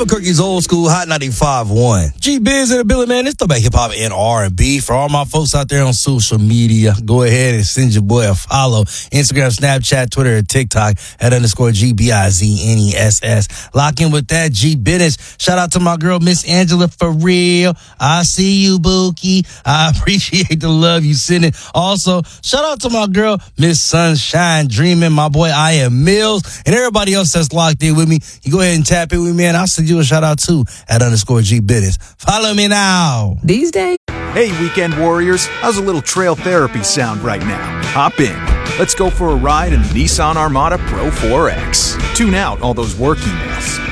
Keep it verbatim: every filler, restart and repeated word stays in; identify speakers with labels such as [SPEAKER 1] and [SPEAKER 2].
[SPEAKER 1] Albuquerque's old school Hot ninety-five point one. G-Biz and the Billy, man. It's throwback hip hop and R and B. For all my folks out there on social media, go ahead and send your boy a follow. Instagram, Snapchat, Twitter, and TikTok at underscore G B I Z N E S S. Lock in with that G-Business. Shout out to my girl, Miss Angela, for real. I see you, Bookie. I appreciate the love you sending. Also, shout out to my girl, Miss Sunshine Dreaming, my boy, I Am Mills, and everybody else that's locked in with me. You go ahead and tap in with me, and I'll send you a shout out too at underscore G Business. Follow me now.
[SPEAKER 2] These days.
[SPEAKER 3] Hey, weekend warriors. How's a little trail therapy sound right now? Hop in. Let's go for a ride in the Nissan Armada Pro four X. Tune out all those work emails.